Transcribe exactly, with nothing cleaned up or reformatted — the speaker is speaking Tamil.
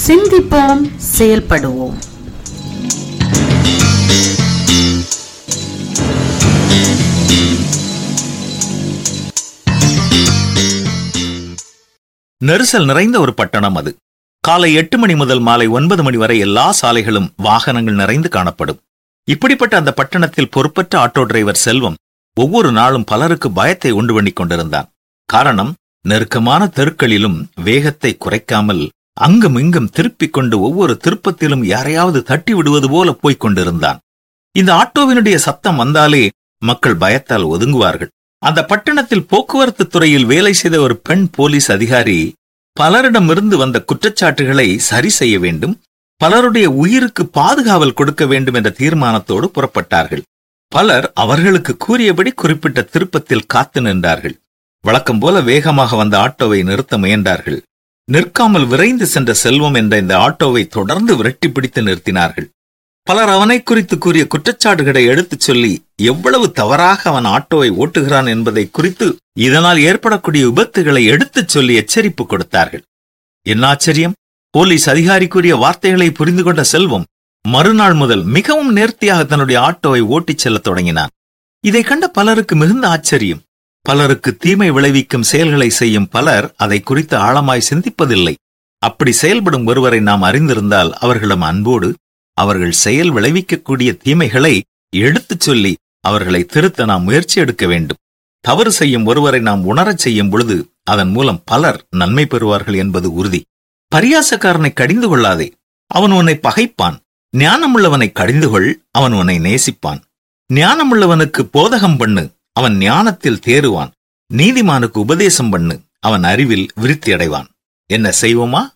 சிந்திப்போம், செயல்படுவோம். நெரிசல் நிறைந்த ஒரு பட்டணம் அது. காலை எட்டு மணி முதல் மாலை ஒன்பது மணி வரை எல்லா சாலைகளும் வாகனங்கள் நிறைந்து காணப்படும். இப்படிப்பட்ட அந்த பட்டணத்தில் பொறுப்பற்ற ஆட்டோ டிரைவர் செல்வம் ஒவ்வொரு நாளும் பலருக்கு பயத்தை உண்டு பண்ணி கொண்டிருந்தான். காரணம், நெருக்கமான தெருக்களிலும் வேகத்தை குறைக்காமல் அங்கும் இங்கும் திருப்பிக் கொண்டு ஒவ்வொரு திருப்பத்திலும் யாரையாவது தட்டி விடுவது போல போய்க் கொண்டிருந்தான். இந்த ஆட்டோவினுடைய சத்தம் வந்தாலே மக்கள் பயத்தால் ஒதுங்குவார்கள். அந்த பட்டணத்தில் போக்குவரத்து துறையில் வேலை செய்த ஒரு பெண் போலீஸ் அதிகாரி பலரிடமிருந்து வந்த குற்றச்சாட்டுகளை சரி செய்ய வேண்டும், பலருடைய உயிருக்கு பாதுகாவல் கொடுக்க வேண்டும் என்ற தீர்மானத்தோடு புறப்பட்டார்கள். பலர் அவர்களுக்கு கூறியபடி குறிப்பிட்ட திருப்பத்தில் காத்து நின்றார்கள். வழக்கம் போல வேகமாக வந்த ஆட்டோவை நிறுத்த முயன்றார்கள். நிற்காமல் விரைந்து சென்ற செல்வம் என்ற இந்த ஆட்டோவை தொடர்ந்து விரட்டி பிடித்து நிறுத்தினார்கள். பலர் அவனை குறித்து கூறிய குற்றச்சாட்டுகளை எடுத்துச் சொல்லி எவ்வளவு தவறாக அவன் ஆட்டோவை ஓட்டுகிறான் என்பதை குறித்து இதனால் ஏற்படக்கூடிய விபத்துகளை எடுத்துச் சொல்லி எச்சரிப்பு கொடுத்தார்கள். என்ன ஆச்சரியம்! போலீஸ் அதிகாரி கூறிய வார்த்தைகளை புரிந்து கொண்ட செல்வம் மறுநாள் முதல் மிகவும் நேர்த்தியாக தன்னுடைய ஆட்டோவை ஓட்டிச் செல்லத் தொடங்கினான். இதை கண்ட பலருக்கு மிகுந்த ஆச்சரியம். பலருக்கு தீமை விளைவிக்கும் செயல்களை செய்யும் பலர் அதை குறித்து ஆழமாய் சிந்திப்பதில்லை. அப்படி செயல்படும் ஒருவரை நாம் அறிந்திருந்தால் அவர்களிடம் அன்போடு அவர்கள் செயல் விளைவிக்கக்கூடிய தீமைகளை எடுத்துச் சொல்லி அவர்களை திருத்த நாம் முயற்சி எடுக்க வேண்டும். தவறு செய்யும் ஒருவரை நாம் உணரச் செய்யும் பொழுது அதன் மூலம் பலர் நன்மை பெறுவார்கள் என்பது உறுதி. பரியாசக்காரனை கடிந்து கொள்ளாதே, அவன் உன்னை பகைப்பான். ஞானமுள்ளவனை கடிந்து கொள், அவன் உன்னை நேசிப்பான். ஞானமுள்ளவனுக்கு போதகம் பண்ணு, அவன் ஞானத்தில் தேறுவான். நீதிமானுக்கு உபதேசம் பண்ணு, அவன் அறிவில் விருத்தி அடைவான். என்ன செய்வோமா?